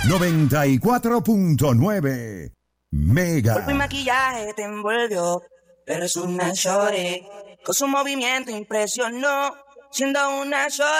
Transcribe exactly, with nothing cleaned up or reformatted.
noventa y cuatro punto nueve Mega. Cuerpo y maquillaje te envolvió, pero es una shorty. Con su movimiento impresionó, siendo una shorty.